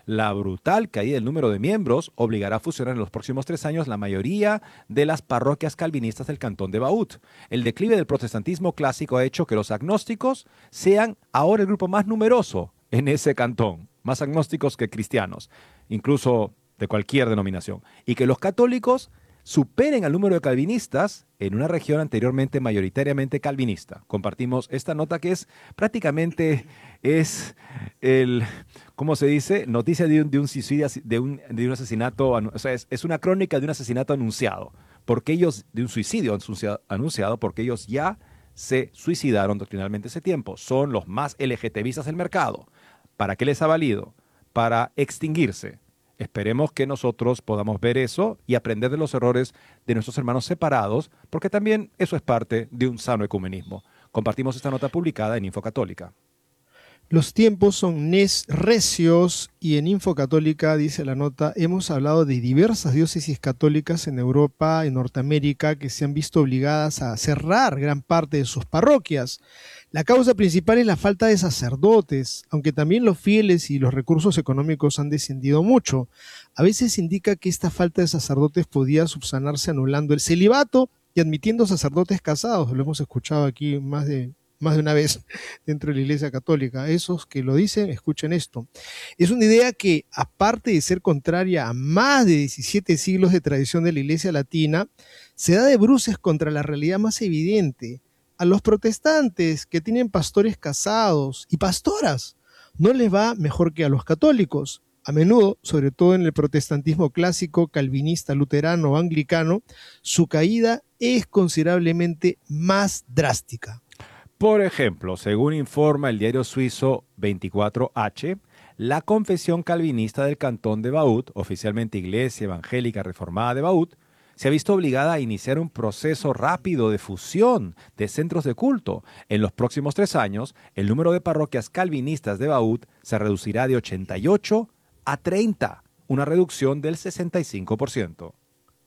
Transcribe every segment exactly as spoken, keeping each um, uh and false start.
La brutal caída del número de miembros obligará a fusionar en los próximos tres años la mayoría de las parroquias calvinistas del cantón de Vaud. El declive del protestantismo clásico ha hecho que los agnósticos sean ahora el grupo más numeroso en ese cantón, más agnósticos que cristianos, incluso de cualquier denominación, y que los católicos superen al número de calvinistas en una región anteriormente mayoritariamente calvinista. Compartimos esta nota que es prácticamente es el, ¿cómo se dice? Noticia de un, de un suicidio, de un, de un asesinato, o sea, es, es una crónica de un asesinato anunciado, porque ellos, de un suicidio anunciado, anunciado, porque ellos ya se suicidaron doctrinalmente ese tiempo. Son los más LGTBistas del mercado. ¿Para qué les ha valido? Para extinguirse. Esperemos que nosotros podamos ver eso y aprender de los errores de nuestros hermanos separados, porque también eso es parte de un sano ecumenismo. Compartimos esta nota publicada en Info Católica. Los tiempos son nes recios y en Info Católica, dice la nota, hemos hablado de diversas diócesis católicas en Europa, en Norteamérica, que se han visto obligadas a cerrar gran parte de sus parroquias. La causa principal es la falta de sacerdotes, aunque también los fieles y los recursos económicos han descendido mucho. A veces indica que esta falta de sacerdotes podía subsanarse anulando el celibato y admitiendo sacerdotes casados. Lo hemos escuchado aquí más de, más de una vez dentro de la Iglesia Católica. Esos que lo dicen, escuchen esto. Es una idea que, aparte de ser contraria a más de diecisiete siglos de tradición de la Iglesia Latina, se da de bruces contra la realidad más evidente. A los protestantes que tienen pastores casados y pastoras no les va mejor que a los católicos. A menudo, sobre todo en el protestantismo clásico, calvinista, luterano o anglicano, su caída es considerablemente más drástica. Por ejemplo, según informa el diario suizo veinticuatro hache, la Confesión Calvinista del Cantón de Vaud, oficialmente Iglesia Evangélica Reformada de Vaud, se ha visto obligada a iniciar un proceso rápido de fusión de centros de culto. En los próximos tres años, el número de parroquias calvinistas de Vaud se reducirá de ochenta y ocho a treinta, una reducción del sesenta y cinco por ciento.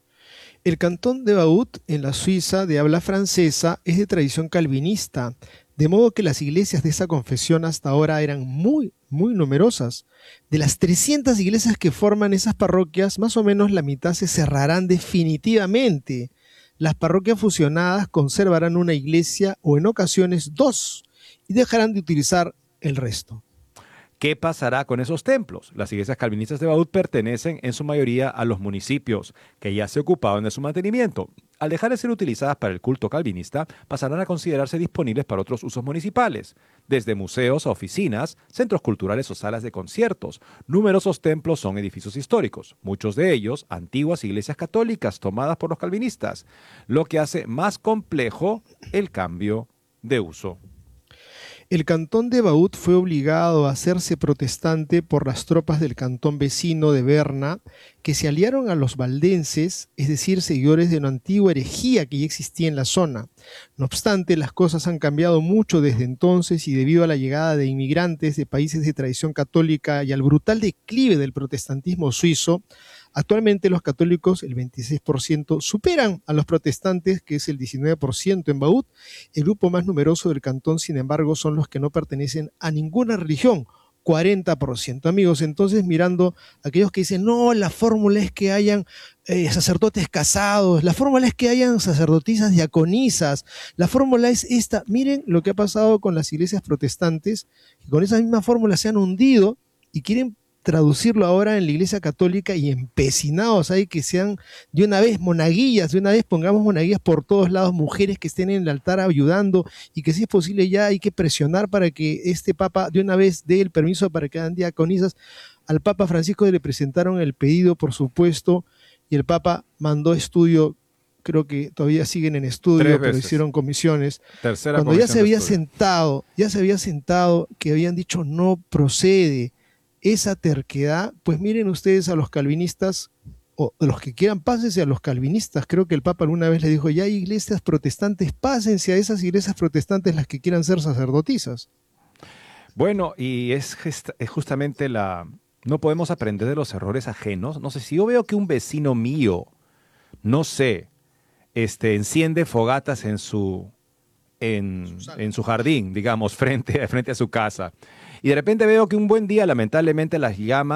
El cantón de Vaud, en la Suiza de habla francesa, es de tradición calvinista, de modo que las iglesias de esa confesión hasta ahora eran muy, muy numerosas. De las trescientas iglesias que forman esas parroquias, más o menos la mitad se cerrarán definitivamente. Las parroquias fusionadas conservarán una iglesia o en ocasiones dos y dejarán de utilizar el resto. ¿Qué pasará con esos templos? Las iglesias calvinistas de Vaud pertenecen en su mayoría a los municipios que ya se ocupaban de su mantenimiento. Al dejar de ser utilizadas para el culto calvinista, pasarán a considerarse disponibles para otros usos municipales, desde museos a oficinas, centros culturales o salas de conciertos. Numerosos templos son edificios históricos, muchos de ellos antiguas iglesias católicas tomadas por los calvinistas, lo que hace más complejo el cambio de uso. El cantón de Vaud fue obligado a hacerse protestante por las tropas del cantón vecino de Berna, que se aliaron a los valdenses, es decir, seguidores de una antigua herejía que ya existía en la zona. No obstante, las cosas han cambiado mucho desde entonces y debido a la llegada de inmigrantes de países de tradición católica y al brutal declive del protestantismo suizo, actualmente los católicos, el veintiséis por ciento, superan a los protestantes, que es el diecinueve por ciento en Vaud. El grupo más numeroso del cantón, sin embargo, son los que no pertenecen a ninguna religión, cuarenta por ciento. Amigos, entonces mirando a aquellos que dicen, no, la fórmula es que hayan eh, sacerdotes casados, la fórmula es que hayan sacerdotisas diaconisas, la fórmula es esta. Miren lo que ha pasado con las iglesias protestantes, que con esa misma fórmula se han hundido y quieren traducirlo ahora en la Iglesia Católica y empecinados hay que sean de una vez monaguillas, de una vez pongamos monaguillas por todos lados, mujeres que estén en el altar ayudando y que si es posible ya hay que presionar para que este Papa de una vez dé el permiso para que hagan diaconisas. Al Papa Francisco le presentaron el pedido, por supuesto, y el Papa mandó estudio, creo que todavía siguen en estudio, pero hicieron comisiones. Tercera Cuando ya se había sentado, ya se había sentado, que habían dicho no procede esa terquedad, pues miren ustedes a los calvinistas, o los que quieran, pásense a los calvinistas. Creo que el Papa alguna vez le dijo, ya hay iglesias protestantes, pásense a esas iglesias protestantes las que quieran ser sacerdotisas. Bueno, y es, es justamente la... No podemos aprender de los errores ajenos. No sé, si yo veo que un vecino mío, no sé, este, enciende fogatas en su, en, en su jardín, digamos, frente, frente a su casa, y de repente veo que un buen día, lamentablemente, las llamas